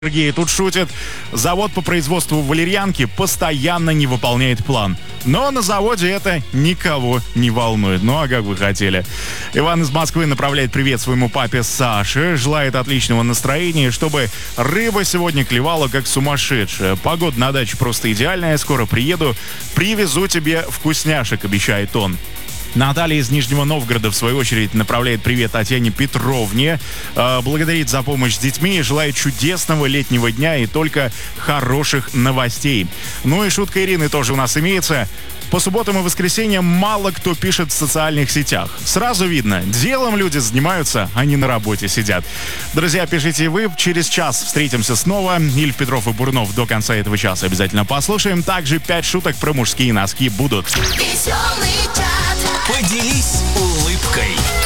Сергей тут шутит. Завод по производству валерьянки постоянно не выполняет план. Но на заводе это никого не волнует. Ну а как вы хотели? Иван из Москвы направляет привет своему папе Саше. Желает отличного настроения, чтобы рыба сегодня клевала как сумасшедшая. Погода на даче просто идеальная. Скоро приеду, привезу тебе вкусняшек, обещает он. Наталья из Нижнего Новгорода, в свою очередь, направляет привет Татьяне Петровне, благодарит за помощь с детьми и желает чудесного летнего дня и только хороших новостей. Ну и шутка Ирины тоже у нас имеется. По субботам и воскресеньям мало кто пишет в социальных сетях. Сразу видно, делом люди занимаются, а не на работе сидят. Друзья, пишите и вы. Через час встретимся снова. Ильф, Петров и Бурнов до конца этого часа обязательно послушаем. Также 5 шуток про мужские носки будут. Поделись улыбкой.